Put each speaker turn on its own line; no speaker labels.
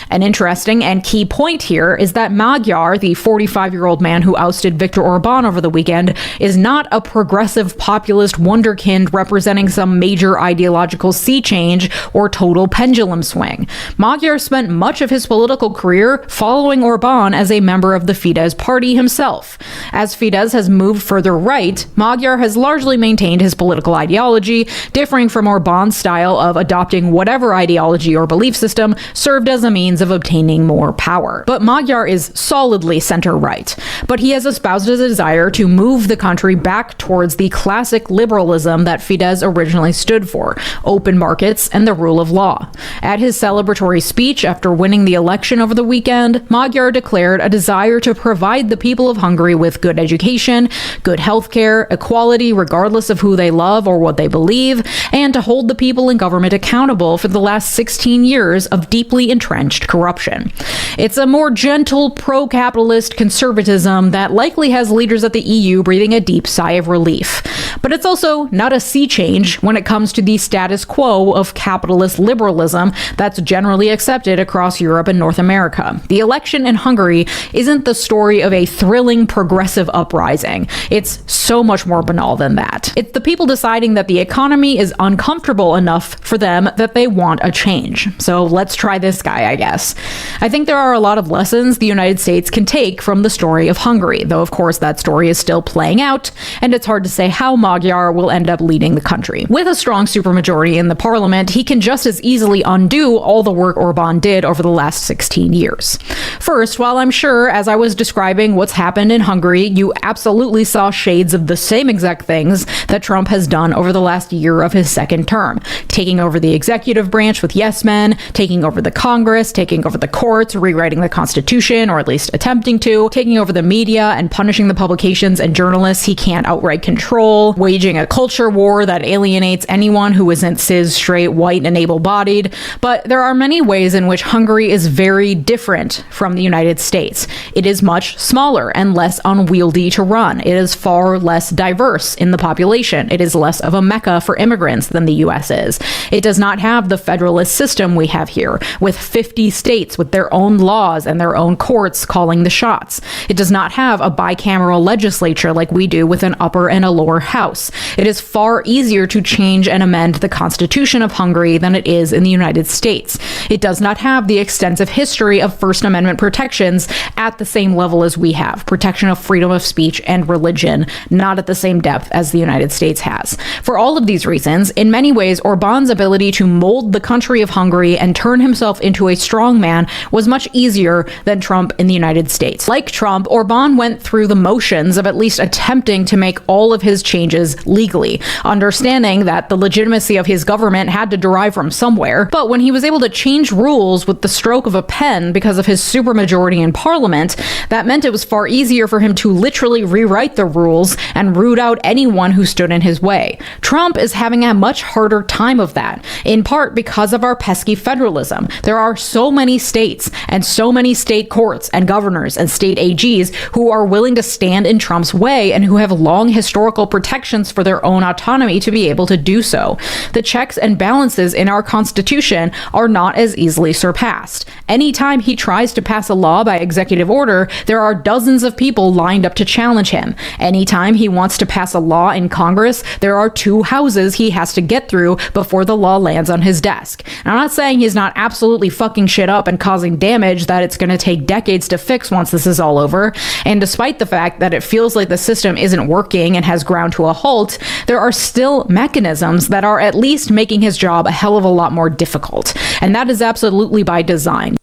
An interesting and key point here is that Magyar, the 45-year-old man who ousted Viktor Orban over the weekend, is not a progressive populist wunderkind representing some major ideological sea change or total pendulum swing. Magyar spent much of his political career following Orban as a member of the Fidesz party himself. As Fidesz has moved further right, Magyar has largely maintained his political ideology, differing from Orban's style of adopting whatever ideology or belief system served as a means of obtaining more power. But Magyar is solidly center-right, but he has espoused a desire to move the country back towards the classic liberalism that Fidesz originally stood for, open markets and the rule of law. At his celebratory speech after winning the election over the weekend, Magyar declared a desire to provide the people of Hungary with good education, good healthcare, equality regardless of who they love or what they believe, and to hold the people in government accountable for the last 16 years of deeply entrenched corruption. It's a more gentle, pro-capitalist conservatism that likely has leaders at the EU breathing a deep sigh of relief. But it's also not a sea change when it comes to the status quo of capitalist liberalism that's generally accepted across Europe and North America. The election in Hungary isn't the story of a thrilling progressive uprising. It's so much more banal than that. It's the people deciding that the economy is uncomfortable enough for them that they want a change. So let's try this guy, I guess. I think there are a lot of lessons the United States can take from the story of Hungary, though of course that story is still playing out, and it's hard to say how Magyar will end up leading the country. With a strong supermajority in the parliament, he can just as easily undo all the work Orban did over the last 16 years. First, while I'm sure as I was describing what's happened in Hungary, you absolutely saw shades of the same exact things that Trump has done over the last year of his second term, taking over the executive branch with yes men, taking over the Congress, taking over the courts, rewriting the Constitution, or at least attempting to, taking over the media and punishing the publications and journalists he can't outright control, waging a culture war that alienates anyone who isn't cis, straight, white, and able-bodied. But there are many ways in which Hungary is very different from the United States. It is much smaller and less unwieldy to run. It is far less diverse in the population. It is less of a mecca for immigrants than the US is. It does not have the federalist system we have here, with 50 states with their own laws and their own courts calling the shots. It does not have a bicameral legislature like we do with an upper and a lower house. It is far easier to change and amend the Constitution of Hungary than it is in the United States. It does not have the extensive history of First Amendment protections at the same level as we have. Protection of freedom of speech and religion, not at the same depth as the United States has. For all of these reasons, in many ways, Orban's ability to mold the country of Hungary and turn himself into a strongman was much easier than Trump in the United States. Like Trump, Orban went through the motions of at least attempting to make all of his changes legally, understanding that the legitimacy of his government had to derive from somewhere. But when he was able to change rules with the stroke of a pen because of his supermajority in parliament, that meant it was far easier for him to literally rewrite the rules and root out anyone who stood in his way. Trump is having a much harder time of that, in part because of our pesky federalism. There are so many states and so many state courts and governors and state AGs who are willing to stand in Trump's way and who have long historical protections for their own autonomy to be able to do so. The checks and balances in our Constitution are not as easily surpassed. Anytime he tries to pass a law by executive order, there are dozens of people lined up to challenge him. Anytime he wants to pass a law in Congress, there are 2 houses he has to get through before the law lands on his desk. And I'm not saying he's not absolutely fucking shit up and causing damage that it's going to take decades to fix once this is all over. And despite the fact that it feels like the system isn't working and has ground to a halt, there are still mechanisms that are at least making his job a hell of a lot more difficult. And that is absolutely by design.